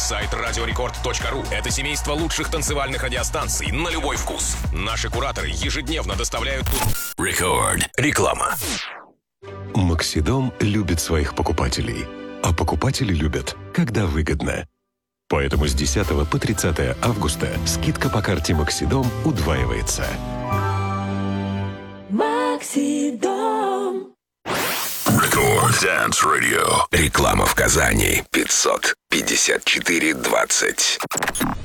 Сайт radiorecord.ru – это семейство лучших танцевальных радиостанций на любой вкус. Наши кураторы ежедневно доставляют... Рекорд. Реклама. Максидом любит своих покупателей, а покупатели любят, когда выгодно. Поэтому с 10 по 30 августа скидка по карте Максидом удваивается. Максидом. Рекорд Dance Radio. Реклама в Казани. 554-20.